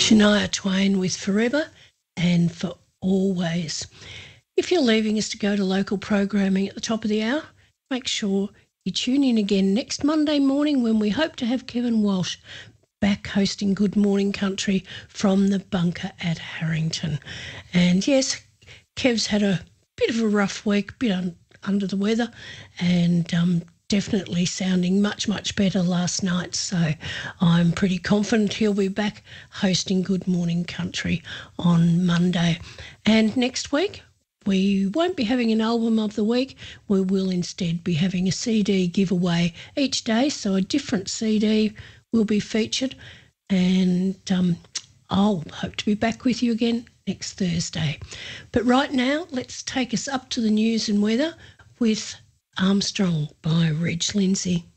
Shania Twain with Forever and For Always. If you're leaving us to go to local programming at the top of the hour, make sure you tune in again next Monday morning when we hope to have Kevin Walsh back hosting Good Morning Country from the bunker at Harrington. And yes, Kev's had a bit of a rough week, a bit under the weather, and definitely sounding much, much better last night. So I'm pretty confident he'll be back hosting Good Morning Country on Monday. And next week, we won't be having an album of the week. We will instead be having a CD giveaway each day. So a different CD will be featured. And I'll hope to be back with you again next Thursday. But right now, let's take us up to the news and weather with Armstrong by Reg Lindsay.